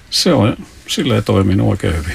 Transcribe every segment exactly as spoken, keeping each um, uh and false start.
Se on silleen toiminut oikein hyvin.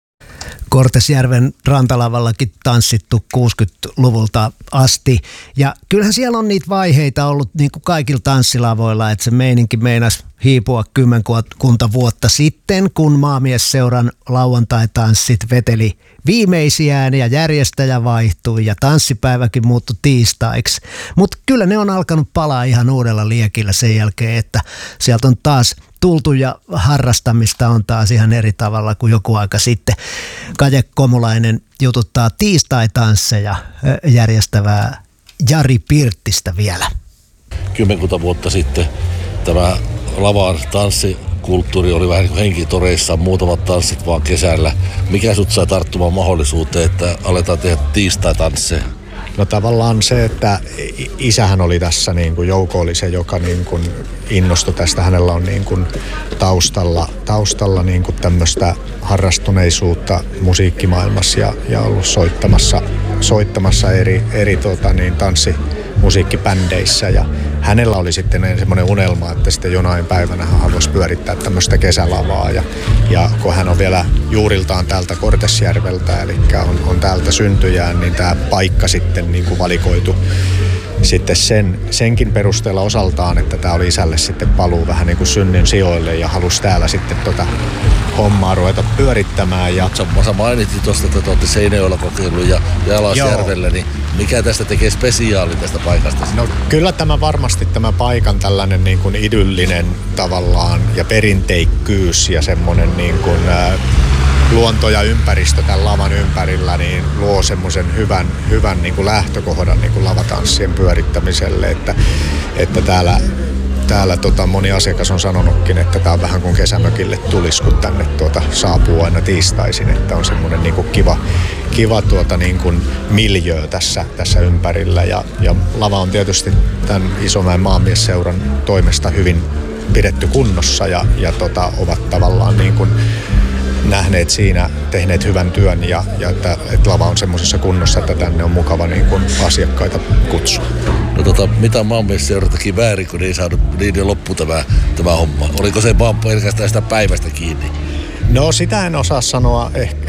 Kortesjärven rantalavallakin tanssittu kuusikymmentäluvulta asti. Ja kyllähän siellä on niitä vaiheita ollut niin kuin kaikilla tanssilavoilla, että se meininki meinasi hiipua kymmenkunta vuotta sitten, kun Maamiesseuran lauantai-tanssit veteli viimeisiään ja järjestäjä vaihtui ja tanssipäiväkin muuttui tiistaiksi. Mutta kyllä ne on alkanut palaa ihan uudella liekillä sen jälkeen, että sieltä on taas tultu ja harrastamista on taas ihan eri tavalla kuin joku aika sitten. Kaje Komulainen jututtaa tiistai-tansseja järjestävää Jari Pirttistä vielä. Kymmenkunta vuotta sitten tämä lavan tanssikulttuuri oli vähän niin kuin henkitoreissaan, muutamat tanssit vaan kesällä. Mikä sut sai tarttumaan mahdollisuuteen, että aletaan tehdä tiistai-tansseja? No tavallaan se, että isähän oli tässä, niin kuin Jouko oli se, joka niin kuin innostui tästä. Hänellä on niin kuin taustalla, taustalla niin kuin tämmöistä harrastuneisuutta musiikkimaailmassa ja, ja ollut soittamassa, soittamassa eri, eri tota niin, tanssimusiikkibändeissä. Ja hänellä oli sitten semmoinen unelma, että sitten jonain päivänä hän haluaisi pyörittää tämmöistä kesälavaa. Ja, ja kun hän on vielä juuriltaan täältä Kortesjärveltä, eli on, on täältä syntyjään, niin tämä paikka sitten niin kuin valikoitu sitten sen, senkin perusteella osaltaan, että tämä oli isälle sitten paluu vähän niin kuin synnin sijoille ja halusi täällä sitten tota hommaa ruveta pyörittämään. Ja sä mainitit tuosta, että te olette Seinäjoella kokeillut ja Jalasjärvellä, niin mikä tästä tekee spesiaali tästä paikasta? No kyllä tämä varmasti tämä paikan tällainen niin kuin idyllinen tavallaan ja perinteikkyys ja semmoinen niin kuin ää, luonto ja ympäristö tämän lavan ympärillä niin luo semmoisen hyvän, hyvän niin kuin lähtökohdan niin kuin lavatanssien pyörittämiselle, että, että täällä, täällä tota, moni asiakas on sanonutkin, että tämä on vähän kuin kesämökille tulisi, kun tänne tuota, saapuu aina tiistaisin, että on semmoinen niin kuin kiva, kiva tuota, niin kuin miljöö tässä, tässä ympärillä ja, ja lava on tietysti tämän Isomäen Maamiesseuran toimesta hyvin pidetty kunnossa ja, ja tota, ovat tavallaan niin kuin nähneet siinä, tehneet hyvän työn ja, ja että, että lava on semmoisessa kunnossa, että tänne on mukava niin kuin asiakkaita kutsua. No tota, mitä Maamiesseura teki väärin, kun ei saanut niin loppu tämä, tämä homma? Oliko se vaan pelkästään sitä päivästä kiinni? No sitä en osaa sanoa,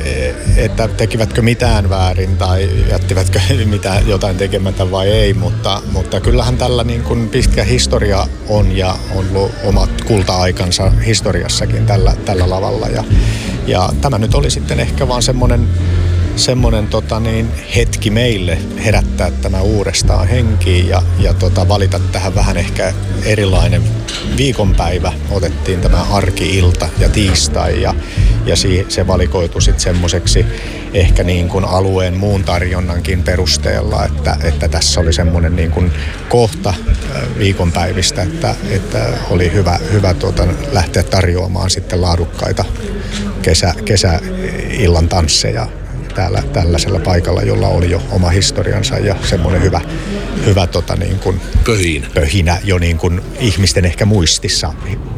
että tekivätkö mitään väärin tai jättivätkö mitään, jotain tekemättä vai ei, mutta, mutta kyllähän tällä niin kuin pitkä historia on ja on ollut omat kulta-aikansa historiassakin tällä, tällä lavalla. Ja, ja tämä nyt oli sitten ehkä vaan semmoinen semmoinen tota niin, hetki meille herättää tämä uudestaan henkiin ja, ja tota, valita tähän vähän ehkä erilainen viikonpäivä. Otettiin tämä arki-ilta ja tiistai ja, ja si, se valikoitui sitten semmoiseksi ehkä niin kuin alueen muun tarjonnankin perusteella, että, että tässä oli semmoinen niin kuin kohta viikonpäivistä, että, että oli hyvä, hyvä tuota, lähteä tarjoamaan sitten laadukkaita kesä, kesäillan tansseja täällä tällaisella paikalla, jolla oli jo oma historiansa ja semmoinen hyvä, hyvä tota niin kuin pöhinä. pöhinä jo niin kuin ihmisten ehkä muistissa.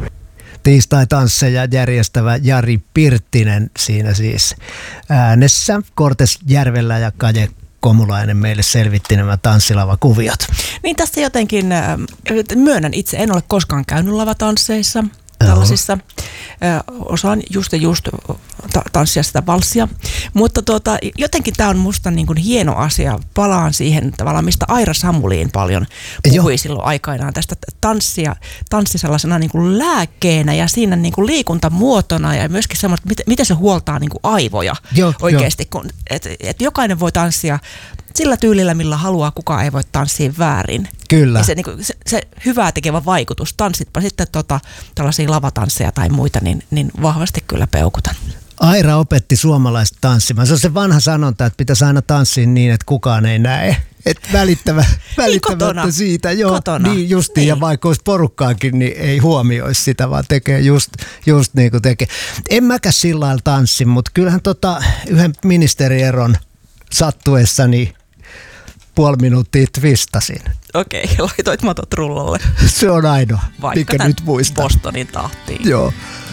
Tiistai-tansseja järjestävä Jari Pirttinen siinä siis äänessä. Kortesjärvellä ja Kaje Komulainen meille selvitti nämä tanssilavakuviot. Niin tässä jotenkin, myönnän itse, en ole koskaan käynyt lavatansseissa. Tällaisissa. Osaan just ja just tanssia sitä valssia. Mutta tuota, jotenkin tämä on musta niin kuin hieno asia. Palaan siihen tavallaan, mistä Aira Samulin paljon puhui Joo. silloin aikanaan tästä tanssia, tanssi sellaisena niin kuin lääkkeenä ja siinä niin kuin liikuntamuotona ja myöskin semmoista, miten, miten se huoltaa niin kuin aivoja Joo, oikeasti. Kun, et, et jokainen voi tanssia sillä tyylillä, millä haluaa, kukaan ei voi tanssia väärin. Kyllä. Ja se, niin kuin, se, se hyvää tekevä vaikutus, tanssitpa sitten tota, tällaisia lavatansseja tai muita, niin, niin vahvasti kyllä peukutan. Aira opetti suomalaista tanssimaan. Se on se vanha sanonta, että pitäisi aina tanssia niin, että kukaan ei näe. Että välittävä, välittämättä niin siitä. Joo, kotona. Niin justiin. Niin. Ja vaikka olisi porukkaakin, niin ei huomioisi sitä, vaan tekee just, just niin kuin tekee. En mäkään sillä lailla tanssi, mutta kyllähän tota yhden ministerieron sattuessani puoli minuuttia twistasin. Okei, laitoit matot rullalle. Se on ainoa, vaikka mikä nyt muistan. Bostonin tahtiin. Joo.